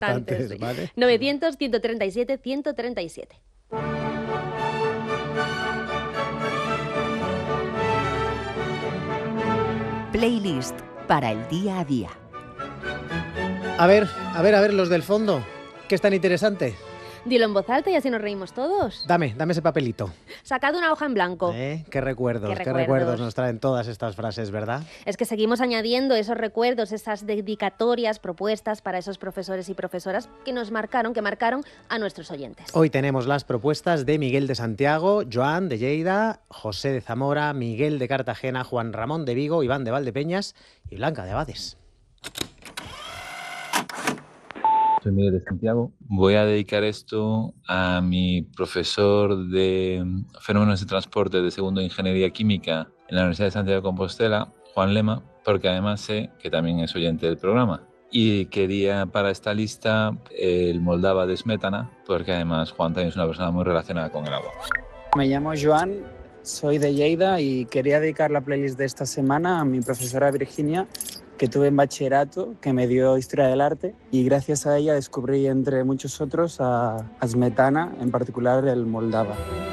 bastantes, ¿vale? 900, 137, 137. Playlist para el día a día. A ver, los del fondo. ¿Qué es tan interesante? Dilo en voz alta y así nos reímos todos. Dame ese papelito. Sacad una hoja en blanco. Qué recuerdos nos traen todas estas frases, ¿verdad? Es que seguimos añadiendo esos recuerdos, esas dedicatorias propuestas para esos profesores y profesoras que marcaron a nuestros oyentes. Hoy tenemos las propuestas de Miguel de Santiago, Joan de Lleida, José de Zamora, Miguel de Cartagena, Juan Ramón de Vigo, Iván de Valdepeñas y Blanca de Abades. Soy Miguel de Santiago. Voy a dedicar esto a mi profesor de fenómenos de transporte de segundo de Ingeniería Química en la Universidad de Santiago de Compostela, Juan Lema, porque además sé que también es oyente del programa. Y quería para esta lista el Moldava de Smetana, porque además Juan también es una persona muy relacionada con el agua. Me llamo Joan, soy de Lleida y quería dedicar la playlist de esta semana a mi profesora Virginia, que tuve en bachillerato, que me dio Historia del Arte, y gracias a ella descubrí, entre muchos otros, a Smetana, en particular el Moldava.